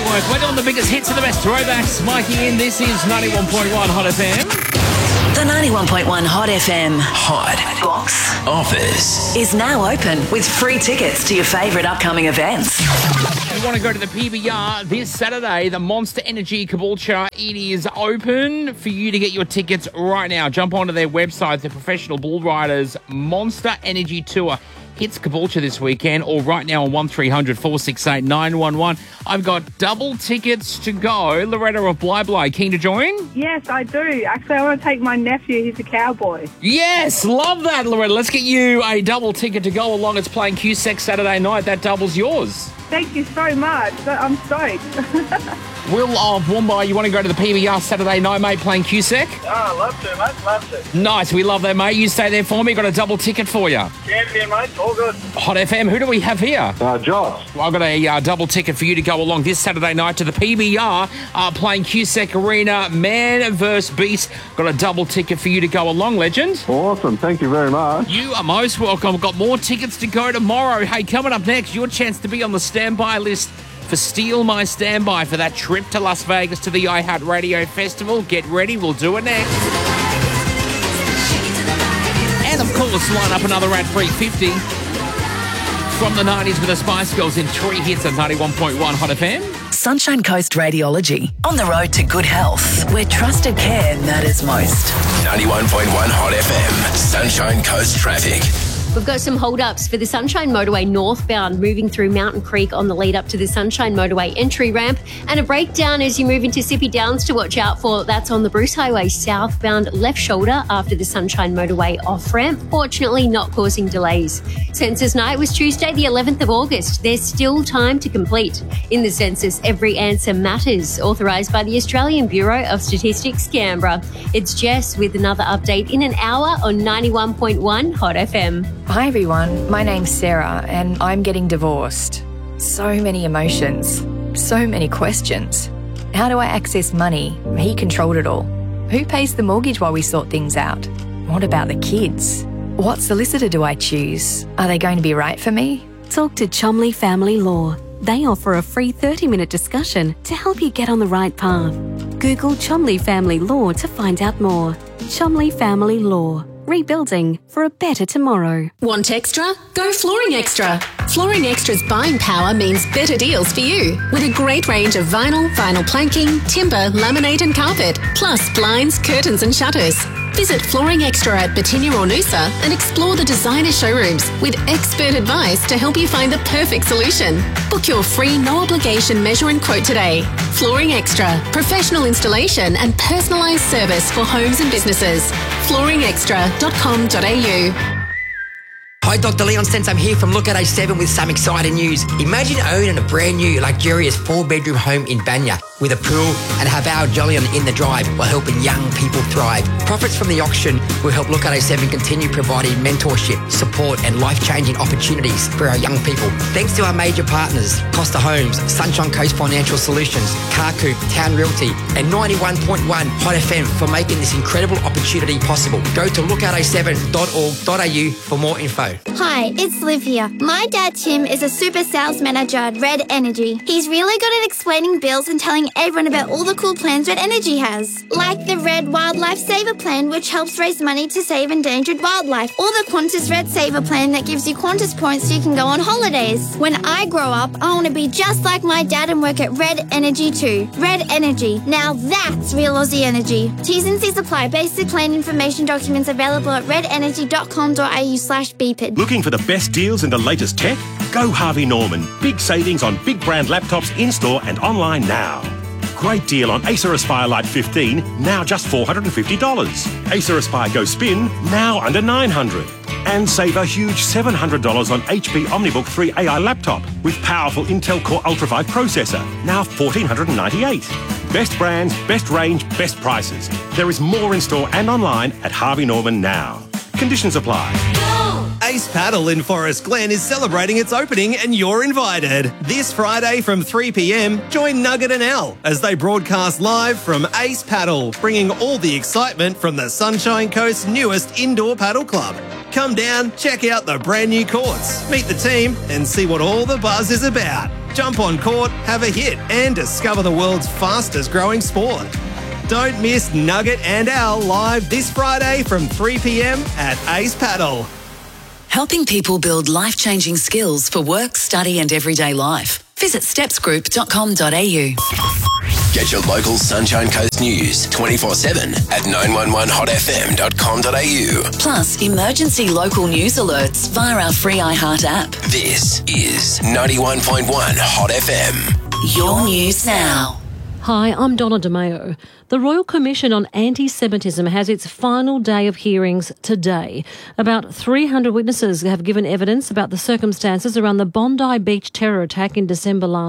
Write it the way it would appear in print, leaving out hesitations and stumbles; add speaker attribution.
Speaker 1: Network. We're doing the biggest hits and the best throwbacks. Mikey in. This is 91.1 Hot FM.
Speaker 2: The 91.1 Hot FM
Speaker 3: Hot
Speaker 2: Box
Speaker 3: Offers
Speaker 2: is now open with free tickets to your favourite upcoming events.
Speaker 1: You want to go to the PBR this Saturday, the Monster Energy Caboolture. It is open for you to get your tickets right now. Jump onto their website, the Professional Bull Riders Monster Energy Tour. Hits Caboolture this weekend, or right now on 1300 468 911. I've got double tickets to go. Loretta of Bly, keen to join?
Speaker 4: Yes, I do. Actually, I want to take my nephew. He's a cowboy.
Speaker 1: Yes, love that, Loretta. Let's get you a double ticket to go along. It's playing QSEC Saturday night. That double's yours.
Speaker 4: Thank you so much. I'm stoked.
Speaker 1: Will of Woomba, you want to go to the PBR Saturday night, mate, playing QSEC?
Speaker 5: Oh, love to, mate. Love to.
Speaker 1: Nice. We love that, mate. You stay there for me. Got a double ticket for you.
Speaker 5: Champion, mate. All good.
Speaker 1: Hot FM, who do we have here?
Speaker 5: Josh.
Speaker 1: Well, I've got a double ticket for you to go along this Saturday night to the PBR playing QSEC Arena, Man vs. Beast. Got a double ticket for you to go along, legend.
Speaker 6: Awesome. Thank you very much.
Speaker 1: You are most welcome. We've got more tickets to go tomorrow. Hey, coming up next, your chance to be on the standby list for Steal My Standby for that trip to Las Vegas to the iHeartRadio Festival. Get ready, we'll do it next. And of course, line up another at 350 from the 90s with the Spice Girls in 3 hits at 91.1 Hot FM.
Speaker 2: Sunshine Coast Radiology. On the road to good health, where trusted care matters most.
Speaker 3: 91.1 Hot FM. Sunshine Coast traffic.
Speaker 7: We've got some hold-ups for the Sunshine Motorway northbound moving through Mountain Creek on the lead up to the Sunshine Motorway entry ramp, and a breakdown as you move into Sippy Downs to watch out for. That's on the Bruce Highway southbound left shoulder after the Sunshine Motorway off-ramp, fortunately not causing delays. Census night was Tuesday the 11th of August. There's still time to complete. In the census, every answer matters, authorised by the Australian Bureau of Statistics, Canberra. It's Jess with another update in an hour on 91.1 Hot FM.
Speaker 8: Hi everyone, my name's Sarah and I'm getting divorced. So many emotions, so many questions. How do I access money? He controlled it all. Who pays the mortgage while we sort things out? What about the kids? What solicitor do I choose? Are they going to be right for me?
Speaker 9: Talk to Chumley Family Law. They offer a free 30-minute discussion to help you get on the right path. Google Chumley Family Law to find out more. Chumley Family Law. Rebuilding for a better tomorrow.
Speaker 10: Want extra? Go Flooring Extra. Flooring Extra's buying power means better deals for you. With a great range of vinyl planking, timber, laminate and carpet, plus blinds, curtains and shutters. Visit Flooring Extra at Batinia or Noosa and explore the designer showrooms with expert advice to help you find the perfect solution. Book your free no-obligation measure and quote today. Flooring Extra. Professional installation and personalised service for homes and businesses. flooringextra.com.au.
Speaker 11: Hi, Dr. Leon Stentz. I'm here from Look at Age 7 with some exciting news. Imagine owning a brand new, luxurious 4-bedroom home in Banya with a pool and have our Jolyon in the drive while helping young people thrive. Profits from the auction will help Look at Age 7 continue providing mentorship, support and life-changing opportunities for our young people. Thanks to our major partners, Costa Homes, Sunshine Coast Financial Solutions, Car Coupe, Town Realty and 91.1 Hot FM for making this incredible opportunity possible. Go to lookatag7.org.au for more info.
Speaker 12: Hi, it's Liv here. My dad Tim is a super sales manager at Red Energy. He's really good at explaining bills and telling everyone about all the cool plans Red Energy has. Like the Red Wildlife Saver Plan, which helps raise money to save endangered wildlife. Or the Qantas Red Saver Plan that gives you Qantas points so you can go on holidays. When I grow up, I want to be just like my dad and work at Red Energy too. Red Energy. Now that's real Aussie energy. T's and C's apply. Basic plan information documents available at redenergy.com.au/BPID.
Speaker 13: Looking for the best deals in the latest tech? Go Harvey Norman. Big savings on big brand laptops in-store and online now. Great deal on Acer Aspire Lite 15, now just $450. Acer Aspire Go Spin, now under $900. And save a huge $700 on HP OmniBook 3 AI laptop with powerful Intel Core Ultra 5 processor, now $1,498. Best brands, best range, best prices. There is more in store and online at Harvey Norman now. Conditions apply.
Speaker 14: Ace Paddle in Forest Glen is celebrating its opening and you're invited. This Friday from 3 p.m, join Nugget and Al as they broadcast live from Ace Paddle, bringing all the excitement from the Sunshine Coast's newest indoor paddle club. Come down, check out the brand new courts, meet the team and see what all the buzz is about. jump on court, have a hit and discover the world's fastest growing sport. Don't miss Nugget and Al live this Friday from 3 p.m. at Ace Paddle.
Speaker 2: Helping people build life-changing skills for work, study and everyday life. Visit stepsgroup.com.au.
Speaker 3: Get your local Sunshine Coast news 24/7 at 911hotfm.com.au.
Speaker 2: Plus, emergency local news alerts via our free iHeart app.
Speaker 3: This is 91.1 Hot FM.
Speaker 2: Your news now.
Speaker 15: Hi, I'm Donna DeMeo. The Royal Commission on Anti-Semitism has its final day of hearings today. About 300 witnesses have given evidence about the circumstances around the Bondi Beach terror attack in December last